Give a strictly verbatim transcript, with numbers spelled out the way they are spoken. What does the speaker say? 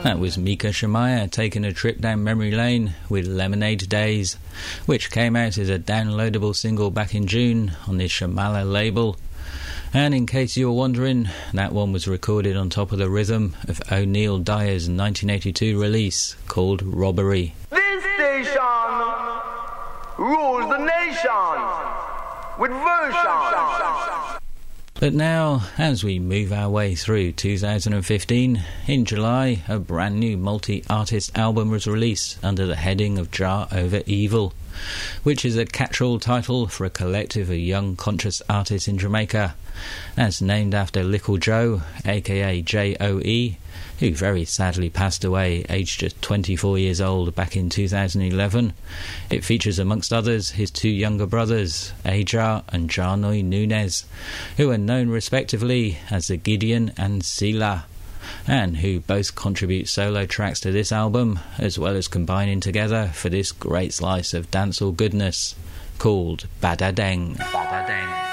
That was Mika Shemaya taking a trip down memory lane with Lemonade Days, which came out as a downloadable single back in June on the Shamala label. And in case you were wondering, that one was recorded on top of the rhythm of O'Neill Dyer's nineteen eighty-two release called Robbery. This station rules the nation with version. But now, as we move our way through two thousand fifteen, in July, a brand new multi-artist album was released under the heading of Jar Over Evil, which is a catch-all title for a collective of young conscious artists in Jamaica. That's named after Little Joe, aka J O E, who very sadly passed away aged just twenty-four years old back in two thousand eleven. It features amongst others his two younger brothers, Ajar and Jarnoy Nunez, who are known respectively as the Gideon and Sila, and who both contribute solo tracks to this album, as well as combining together for this great slice of dancehall goodness called Badadeng. Badadeng.